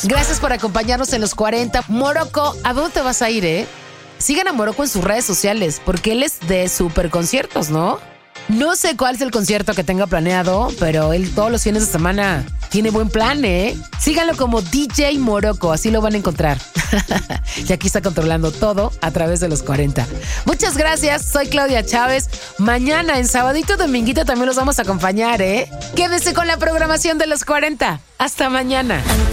Gracias por acompañarnos en los 40. Morocco, ¿a dónde te vas a ir, Sigan a Morocco en sus redes sociales, porque él es de super conciertos, ¿no? No sé cuál es el concierto que tenga planeado, pero él todos los fines de semana tiene buen plan, Síganlo como DJ Morocco, así lo van a encontrar. Y aquí está controlando todo a través de los 40. Muchas gracias, soy Claudia Chávez. Mañana en Sabadito Dominguito también los vamos a acompañar, Quédense con la programación de los 40. Hasta mañana.